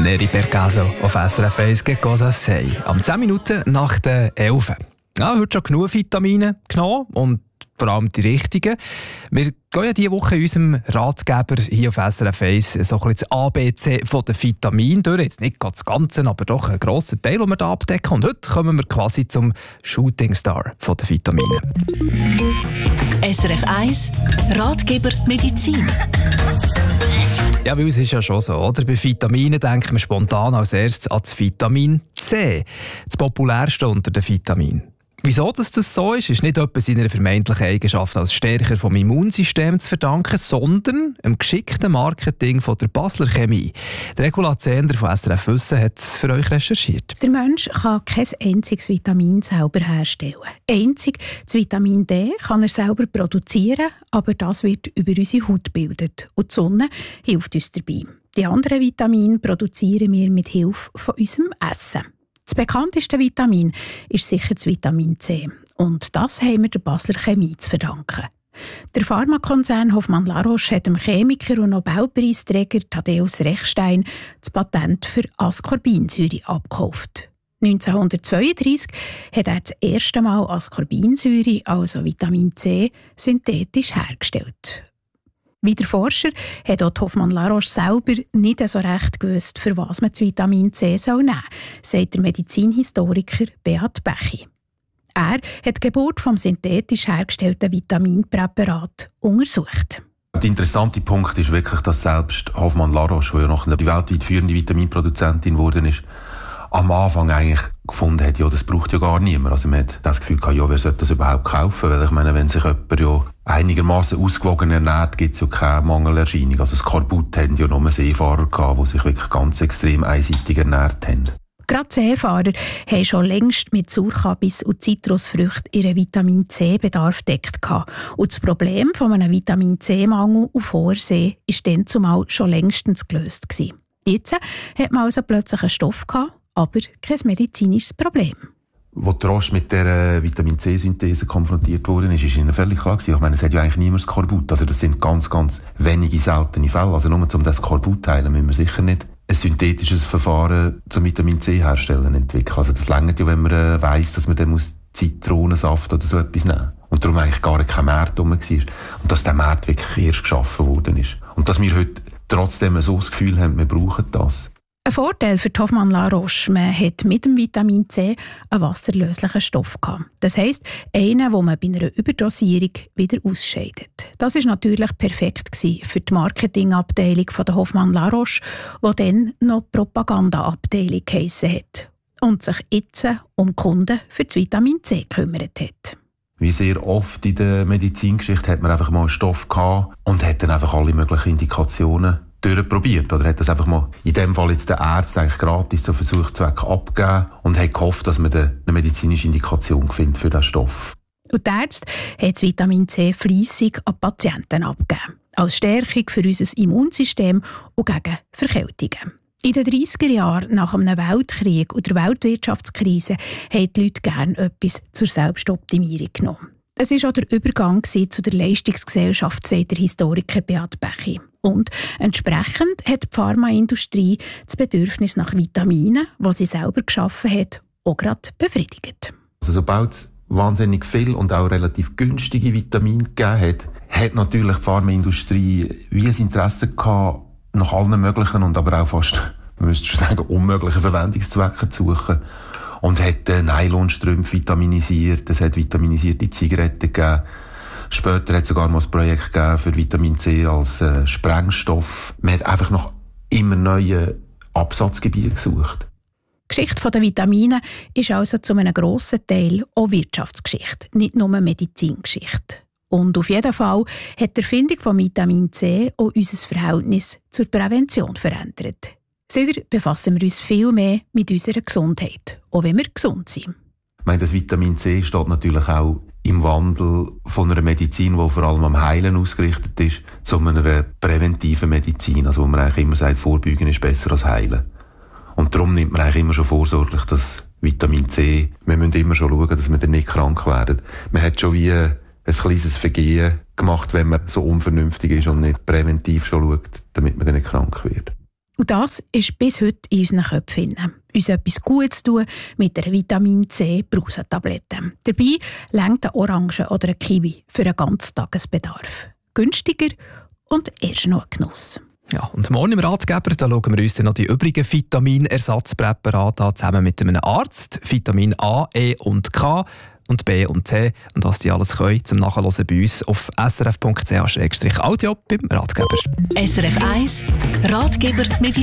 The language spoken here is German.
Neri per caso auf SRF 1, che cosa sei? Am 10 Minuten nach der 11. Ja, heute schon genug Vitamine genommen und vor allem die richtigen. Wir gehen ja diese Woche in unserem Ratgeber hier auf SRF 1 so ein bisschen das ABC von den Vitaminen durch. Jetzt nicht ganz das Ganze, aber doch einen grossen Teil, den wir hier abdecken. Und heute kommen wir quasi zum Shootingstar von den Vitaminen. SRF 1 Ratgeber Medizin. Ja, bei uns ist ja schon so, oder? Bei Vitaminen denken wir spontan als erstes an das Vitamin C, das populärste unter den Vitaminen. Wieso das so ist nicht etwa seiner vermeintlichen Eigenschaft als Stärker vom Immunsystem zu verdanken, sondern dem geschickten Marketing von der Basler Chemie. Der Regula Zehnder von SRF Wissen hat es für euch recherchiert. Der Mensch kann kein einziges Vitamin selber herstellen. Einzig das Vitamin D kann er selber produzieren, aber das wird über unsere Haut gebildet. Und die Sonne hilft uns dabei. Die anderen Vitamine produzieren wir mit Hilfe von unserem Essen. Das bekannteste Vitamin ist sicher das Vitamin C. Und das haben wir der Basler Chemie zu verdanken. Der Pharmakonzern Hoffmann La Roche hat dem Chemiker und Nobelpreisträger Thaddäus Rechstein das Patent für Ascorbinsäure abgekauft. 1932 hat er das erste Mal Ascorbinsäure, also Vitamin C, synthetisch hergestellt. Wie der Forscher hat auch Hoffmann La Roche selber nicht so recht gewusst, für was man das Vitamin C nehmen soll, sagt der Medizinhistoriker Beat Bechy. Er hat die Geburt des synthetisch hergestellten Vitaminpräparat untersucht. Der interessante Punkt ist wirklich, dass selbst Hoffmann La Roche, die ja noch die weltweit führende Vitaminproduzentin geworden ist, am Anfang eigentlich gefunden hat, ja, das braucht ja gar niemand. Also man hat das Gefühl gehabt, ja, wer sollte das überhaupt kaufen? Weil ich meine, wenn sich jemand ja einigermaßen ausgewogen ernährt, gibt es ja keine Mangelerscheinung. Also Skorbut hatten ja nur Seefahrer gehabt, die sich wirklich ganz extrem einseitig ernährt haben. Gerade Seefahrer haben schon längst mit Sauerkabis und Zitrusfrüchten ihren Vitamin-C-Bedarf gedeckt. Und das Problem von einem Vitamin-C-Mangel auf hoher See war dann zumal schon längstens gelöst gewesen. Jetzt hat man also plötzlich einen Stoff gehabt, aber kein medizinisches Problem. Als die Roche mit dieser Vitamin-C-Synthese konfrontiert wurde, ist ihnen völlig klar gewesen. Ich meine, es hat ja eigentlich niemand Skorbut. Also das sind ganz, ganz wenige seltene Fälle. Also nur um das Skorbut zu heilen, müssen wir sicher nicht ein synthetisches Verfahren zum Vitamin C herstellen entwickeln. Also das reicht ja, wenn man weiss, dass man dann aus Zitronensaft oder so etwas nehmen muss. Und darum eigentlich gar kein Markt rum war. Und dass der Markt wirklich erst geschaffen worden ist. Und dass wir heute trotzdem so das Gefühl haben, wir brauchen das. Ein Vorteil für Hoffmann La Roche: man hat mit dem Vitamin C einen wasserlöslichen Stoff gehabt. Das heisst, einen, den man bei einer Überdosierung wieder ausscheidet. Das war natürlich perfekt für die Marketingabteilung der Hoffmann La Roche, die dann noch Propagandaabteilung geheissen hat und sich jetzt um Kunden für das Vitamin C gekümmert hat. Wie sehr oft in der Medizingeschichte hat man einfach mal einen Stoff gehabt und hat dann einfach alle möglichen Indikationen durchprobiert. Oder hat das einfach mal, in dem Fall jetzt der Arzt eigentlich gratis zu Versuchszwecken abgegeben und hat gehofft, dass man eine medizinische Indikation findet für diesen Stoff. Und der Arzt hat das Vitamin C fleissig an Patienten abgegeben. Als Stärkung für unser Immunsystem und gegen Verkältungen. In den 30er Jahren nach einem Weltkrieg und der Weltwirtschaftskrise haben die Leute gerne etwas zur Selbstoptimierung genommen. Es war auch der Übergang zu der Leistungsgesellschaft, sagt der Historiker Beat Bechy. Und entsprechend hat die Pharmaindustrie das Bedürfnis nach Vitaminen, das sie selber geschaffen hat, auch gerade befriedigt. Also sobald es wahnsinnig viel und auch relativ günstige Vitamine gegeben hat, hat natürlich die Pharmaindustrie wie ein Interesse gehabt, nach allen möglichen und aber auch fast, man müsste schon sagen, unmöglichen Verwendungszwecken zu suchen. Und hat Nylonstrümpfe vitaminisiert, es hat vitaminisierte Zigaretten gegeben. Später hat es sogar mal ein Projekt gegeben für Vitamin C als Sprengstoff. Man hat einfach nach immer neuen Absatzgebieten gesucht. Die Geschichte der Vitamine ist also zu einem grossen Teil auch Wirtschaftsgeschichte, nicht nur Medizingeschichte. Und auf jeden Fall hat die Erfindung von Vitamin C auch unser Verhältnis zur Prävention verändert. Seitdem befassen wir uns viel mehr mit unserer Gesundheit, auch wenn wir gesund sind. Ich meine, das Vitamin C steht natürlich auch im Wandel von einer Medizin, die vor allem am Heilen ausgerichtet ist, zu einer präventiven Medizin. Also wo man eigentlich immer sagt, Vorbeugen ist besser als Heilen. Und darum nimmt man eigentlich immer schon vorsorglich das Vitamin C. Wir müssen immer schon schauen, dass wir dann nicht krank werden. Man hat schon wie ein kleines Vergehen gemacht, wenn man so unvernünftig ist und nicht präventiv schon schaut, damit man dann nicht krank wird. Und das ist bis heute in unseren Köpfen. Uns etwas Gutes tun mit einer Vitamin C-Brausentablette. Dabei reicht eine Orange oder ein Kiwi für einen ganzen Tagesbedarf. Günstiger und erst noch ein Genuss. Ja, und morgen im Ratgeber da schauen wir uns dann noch die übrigen Vitaminersatzpräparate an, zusammen mit einem Arzt. Vitamin A, E und K und B und C. Und was die alles können, zum Nachhören bei uns auf srf.ch/audio beim Ratgeber. SRF 1 Ratgeber Medizin.